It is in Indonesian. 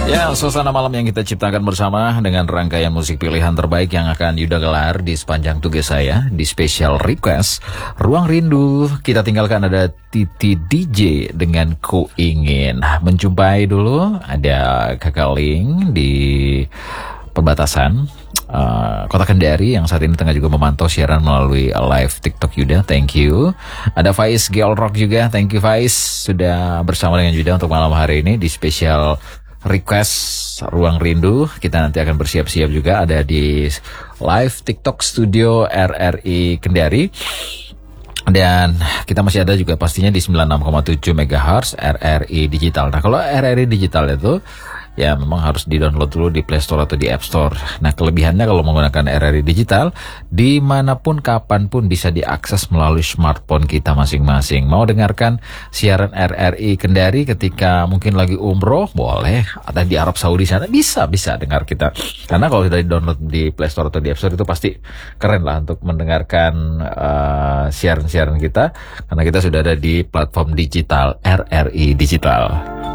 Ya, suasana malam yang kita ciptakan bersama dengan rangkaian musik pilihan terbaik yang akan Yuda gelar di sepanjang tugas saya di Special Request Ruang Rindu. Kita tinggalkan ada Titi DJ dengan Ku Ingin. Menjumpai dulu ada Kakak Ling di perbatasan Kota Kendari yang saat ini tengah juga memantau siaran melalui live TikTok Yuda. Thank you. Ada Faiz Girl Rock juga. Thank you Faiz sudah bersama dengan Yuda untuk malam hari ini di Special Request Ruang Rindu. Kita nanti akan bersiap-siap juga ada di live TikTok Studio RRI Kendari. Dan kita masih ada juga pastinya di 96,7 MHz RRI Digital. Nah, kalau RRI Digital itu ya memang harus di-download dulu di Play Store atau di App Store. Nah, kelebihannya kalau menggunakan RRI Digital, dimanapun, kapanpun bisa diakses melalui smartphone kita masing-masing. Mau dengarkan siaran RRI Kendari ketika mungkin lagi umroh, boleh. Ada di Arab Saudi sana, bisa dengar kita. Karena kalau sudah di-download di Play Store atau di App Store itu pasti keren lah untuk mendengarkan siaran-siaran kita. Karena kita sudah ada di platform digital RRI Digital.